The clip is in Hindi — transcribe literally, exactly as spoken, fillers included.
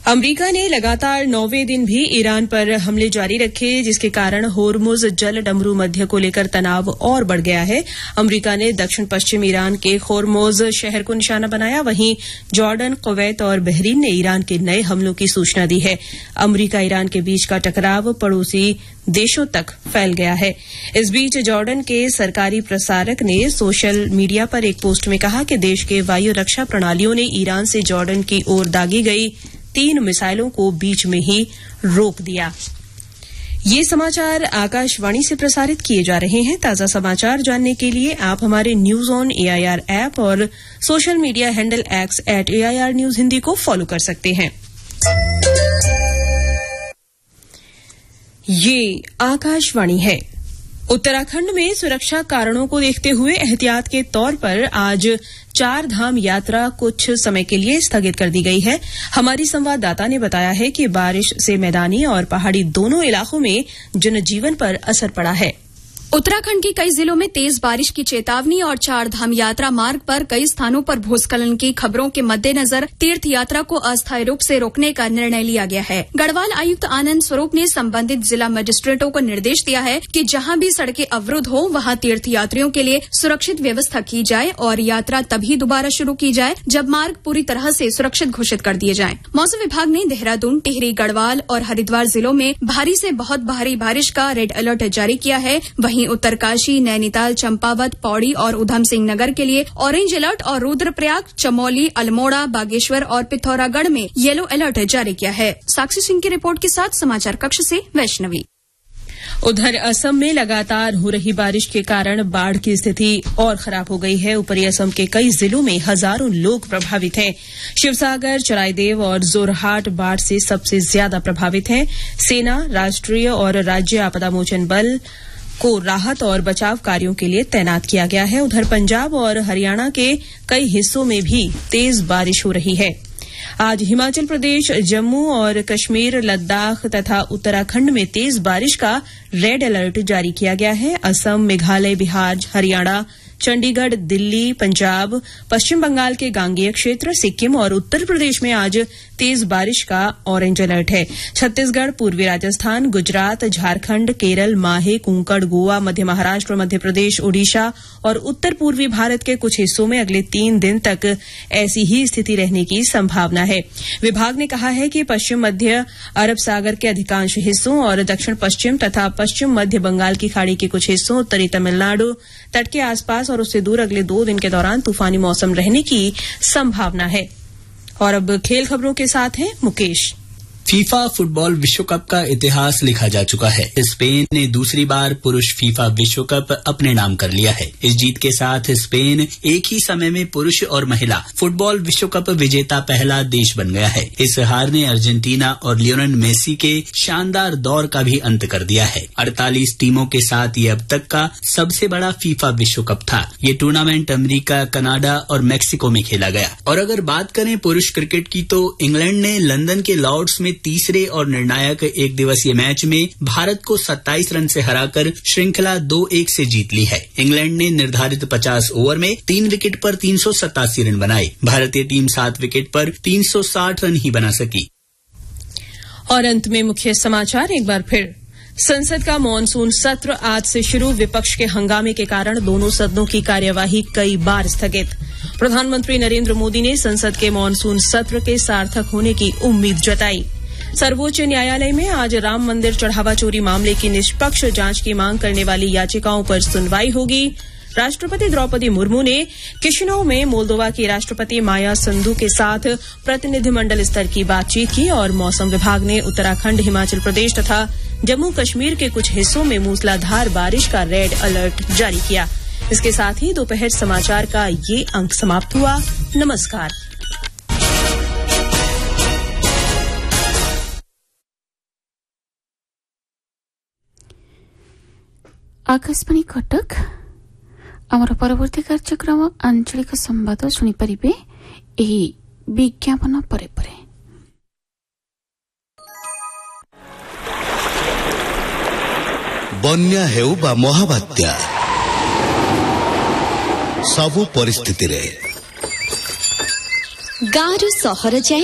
अमरीका ने लगातार नौवें दिन भी ईरान पर हमले जारी रखे, जिसके कारण होर्मुज जल डमरू मध्य को लेकर तनाव और बढ़ गया है। अमरीका ने दक्षिण पश्चिम ईरान के होर्मुज शहर को निशाना बनाया। वहीं जॉर्डन, कुवैत और बहरीन ने ईरान के नए हमलों की सूचना दी है। अमरीका ईरान के बीच का टकराव पड़ोसी देशों तक फैल गया है। इस बीच जॉर्डन के सरकारी प्रसारक ने सोशल मीडिया पर एक पोस्ट में कहा कि देश के वायु रक्षा प्रणालियों ने ईरान से जॉर्डन की ओर दागी गई तीन मिसाइलों को बीच में ही रोक दिया। ये समाचार आकाशवाणी से प्रसारित किए जा रहे हैं। ताजा समाचार जानने के लिए आप हमारे न्यूज ऑन एआईआर ऐप और social media handle x eight AIR news Hindi को फॉलो कर सकते हैं। ये आकाशवाणी है। उत्तराखंड में सुरक्षा कारणों को देखते हुए एहतियात के तौर पर आज चार धाम यात्रा कुछ समय के लिए स्थगित कर दी गई है। हमारी संवाददाता ने बताया है कि बारिश से मैदानी और पहाड़ी दोनों इलाकों में जनजीवन पर असर पड़ा है। उत्तराखंड के कई जिलों में तेज बारिश की चेतावनी और चार धाम यात्रा मार्ग पर कई स्थानों पर भूस्खलन की खबरों के मद्देनजर तीर्थ यात्रा को अस्थायी रूप से रोकने का निर्णय लिया गया है। गढ़वाल आयुक्त आनंद स्वरूप ने संबंधित जिला मजिस्ट्रेटों को निर्देश दिया है कि जहां भी सड़कें अवरुद्ध हो वहां तीर्थ यात्रियों के लिए सुरक्षित व्यवस्था की जाए और यात्रा तभी दोबारा शुरू की जाए जब मार्ग पूरी तरह से सुरक्षित घोषित कर दिए जाएं। मौसम विभाग ने देहरादून, टिहरी, गढ़वाल और हरिद्वार जिलों में भारी से बहुत भारी बारिश का रेड अलर्ट जारी किया है। वहीं उत्तरकाशी, नैनीताल, चंपावत, पौड़ी और उधम सिंह नगर के लिए ऑरेंज अलर्ट और रुद्रप्रयाग, चमोली, अल्मोड़ा, बागेश्वर और पिथौरागढ़ में येलो अलर्ट जारी किया है। साक्षी सिंह की रिपोर्ट के साथ समाचार कक्ष से वैष्णवी। उधर असम में लगातार हो रही बारिश के कारण बाढ़ की स्थिति और खराब हो गई है। ऊपरी असम के कई जिलों में हजारों लोग प्रभावित हैं। शिवसागर, चराईदेव और जोरहाट बाढ़ से सबसे ज्यादा प्रभावित हैं। सेना, राष्ट्रीय और राज्य आपदा मोचन बल को राहत और बचाव कार्यों के लिए तैनात किया गया है। उधर पंजाब और हरियाणा के कई हिस्सों में भी तेज बारिश हो रही है। आज हिमाचल प्रदेश, जम्मू और कश्मीर, लद्दाख तथा उत्तराखंड में तेज बारिश का रेड अलर्ट जारी किया गया है। असम, मेघालय, बिहार, हरियाणा, चंडीगढ़, दिल्ली, पंजाब, पश्चिम बंगाल के गांगेय क्षेत्र, सिक्किम और उत्तर प्रदेश में आज तेज बारिश का ऑरेंज अलर्ट है। छत्तीसगढ़, पूर्वी राजस्थान, गुजरात, झारखंड, केरल, माहे, कुंकड़, गोवा, मध्य महाराष्ट्र, मध्य प्रदेश, ओडिशा और उत्तर पूर्वी भारत के कुछ हिस्सों में अगले तीन दिन तक ऐसी ही स्थिति रहने की संभावना है। विभाग ने कहा है कि पश्चिम मध्य अरब सागर के अधिकांश हिस्सों और दक्षिण पश्चिम तथा पश्चिम मध्य बंगाल की खाड़ी के कुछ हिस्सों, उत्तरी तमिलनाडु तट के आसपास और उससे दूर अगले दो दिन के दौरान तूफानी मौसम रहने की संभावना है। और अब खेल खबरों के साथ हैं मुकेश। फीफा फुटबॉल विश्व कप का इतिहास लिखा जा चुका है। स्पेन ने दूसरी बार पुरुष फीफा विश्व कप अपने नाम कर लिया है। इस जीत के साथ स्पेन एक ही समय में पुरुष और महिला फुटबॉल विश्व कप विजेता पहला देश बन गया है। इस हार ने अर्जेंटीना और लियोनेल मेसी के शानदार दौर का भी अंत कर दिया है। अड़तालीस टीमों के साथ ये अब तक का सबसे बड़ा फीफा विश्व कप था। ये टूर्नामेंट अमेरिका, कनाडा और मैक्सिको में खेला गया। और अगर बात करें पुरुष क्रिकेट की तो इंग्लैंड ने लंदन के लॉर्ड्स में तीसरे और निर्णायक एक दिवसीय मैच में भारत को सत्ताईस रन से हराकर श्रृंखला दो एक से जीत ली है। इंग्लैंड ने निर्धारित पचास ओवर में तीन विकेट पर तीन सौ सतासी रन बनाए। भारतीय टीम सात विकेट पर तीन सौ साठ रन ही बना सकी। और अंत में मुख्य समाचार एक बार फिर। संसद का मानसून सत्र आज से शुरू। विपक्ष के हंगामे के कारण दोनों सदनों की कार्यवाही कई बार स्थगित। प्रधानमंत्री नरेंद्र मोदी ने संसद के मानसून सत्र के सार्थक होने की उम्मीद जताई। सर्वोच्च न्यायालय में आज राम मंदिर चढ़ावा चोरी मामले की निष्पक्ष जांच की मांग करने वाली याचिकाओं पर सुनवाई होगी। राष्ट्रपति द्रौपदी मुर्मू ने किशिनौ में मोल्दोवा की राष्ट्रपति माया संधू के साथ प्रतिनिधिमंडल स्तर की बातचीत की। और मौसम विभाग ने उत्तराखंड, हिमाचल प्रदेश तथा जम्मू कश्मीर के कुछ हिस्सों में मूसलाधार बारिश का रेड अलर्ट जारी किया। इसके साथ ही दोपहर समाचार का ये अंक समाप्त हुआ। नमस्कार। आकाशवाणी कटक आमर परवर्ती कार्यक्रम आंचलिक संवाद शुणिपारे एही विज्ञापन परे परे। बन्या हेउ बा महाबात्या सबु परिस्थिति रे गाँव सहर जाए